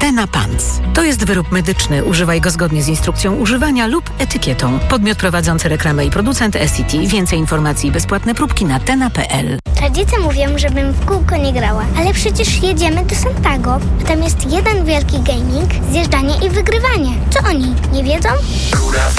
Tena Pants. To jest wyrób medyczny. Używaj go zgodnie z instrukcją używania lub etykietą. Podmiot prowadzący reklamę i producent SCT. Więcej informacji i bezpłatne próbki na tena.pl. Rodzice mówią, żebym w kółko nie grała, ale przecież jedziemy do Santago. Tam jest jeden wielki gaming, zjeżdżanie i wygrywanie. Co oni nie wiedzą?